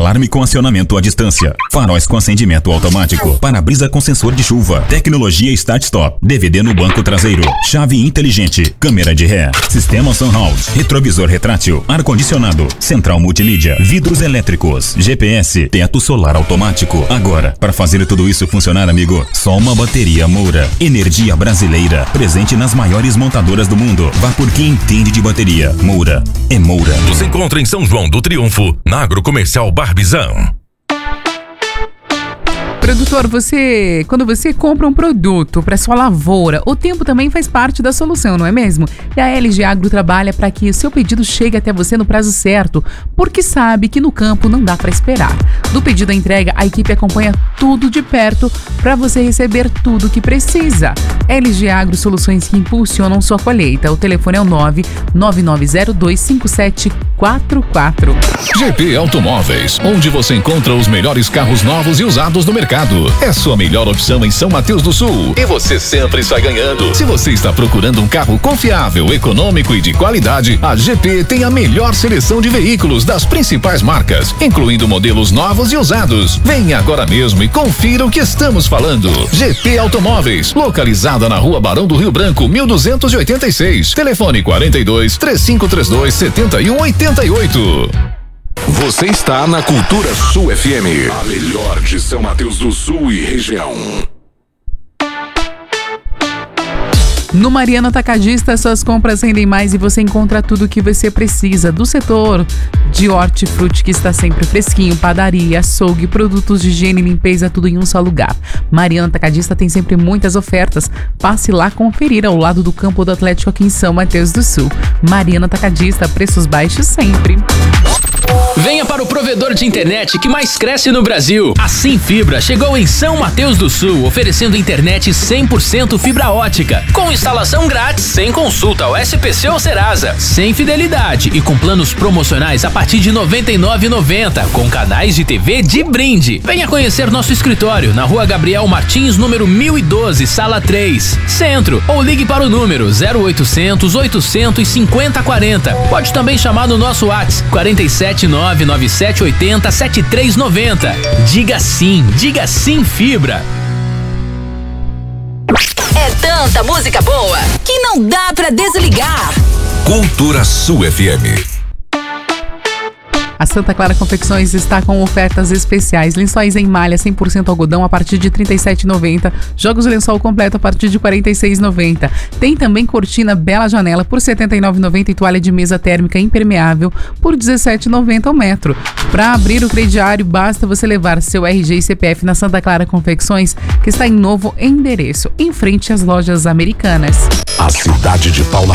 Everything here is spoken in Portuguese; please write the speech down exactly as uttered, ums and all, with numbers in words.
alarme com acionamento à distância, faróis com acendimento automático, para-brisa com sensor de chuva, tecnologia Start-Stop, D V D no banco traseiro, chave inteligente, câmera de ré, sistema Sunhouse, retrovisor retrátil, ar-condicionado, central multimídia, vidros elétricos, G P S, teto solar automático. Agora, para fazer tudo isso funcionar, amigo, só uma bateria Moura. Energia brasileira, presente nas maiores montadoras do mundo. Vá por quem entende de bateria. Moura é Moura. Nos encontra em São João do Triunfo, na Agrocomercial Barbizão. Produtor, você, quando você compra um produto para sua lavoura, o tempo também faz parte da solução, não é mesmo? E a L G Agro trabalha para que o seu pedido chegue até você no prazo certo, porque sabe que no campo não dá para esperar. Do pedido à entrega, a equipe acompanha tudo de perto para você receber tudo que precisa. L G Agro, soluções que impulsionam sua colheita. O telefone é o nove nove nove zero dois cinco sete quatro quatro. G P Automóveis, onde você encontra os melhores carros novos e usados do mercado. É sua melhor opção em São Mateus do Sul. E você sempre sai ganhando. Se você está procurando um carro confiável, econômico e de qualidade, a G P tem a melhor seleção de veículos das principais marcas, incluindo modelos novos e usados. Venha agora mesmo e confira o que estamos falando. G P Automóveis, localizada na Rua Barão do Rio Branco, mil duzentos e oitenta e seis. Telefone quarenta e dois, três cinco três dois, sete um oito oito. Você está na Cultura Sul F M, a melhor de São Mateus do Sul e região. No Mariano Atacadista, suas compras rendem mais e você encontra tudo o que você precisa do setor de hortifruti, que está sempre fresquinho, padaria, açougue, produtos de higiene e limpeza, tudo em um só lugar. Mariano Atacadista tem sempre muitas ofertas. Passe lá conferir ao lado do campo do Atlético aqui em São Mateus do Sul. Mariano Atacadista, preços baixos sempre. Venha para o provedor de internet que mais cresce no Brasil. A Sim Fibra chegou em São Mateus do Sul, oferecendo internet cem por cento fibra ótica, com instalação grátis, sem consulta ao S P C ou Serasa, sem fidelidade e com planos promocionais a partir de noventa e nove reais e noventa centavos, com canais de T V de brinde. Venha conhecer nosso escritório na Rua Gabriel Martins, número mil e doze, sala três, Centro, ou ligue para o número zero oitocentos, oitocentos, cinquenta, quarenta. Pode também chamar no nosso WhatsApp quarenta e sete nove nove sete oito zero sete três nove zero. Diga sim, diga sim Fibra. É tanta música boa que não dá pra desligar. Cultura Sul F M. A Santa Clara Confecções está com ofertas especiais. Lençóis em malha cem por cento algodão a partir de trinta e sete reais e noventa centavos. Jogos de lençol completo a partir de quarenta e seis reais e noventa centavos. Tem também cortina Bela Janela por setenta e nove reais e noventa centavos e toalha de mesa térmica impermeável por dezessete reais e noventa centavos ao metro. Para abrir o crediário, basta você levar seu R G e C P F na Santa Clara Confecções, que está em novo endereço, em frente às lojas Americanas. A cidade de Paula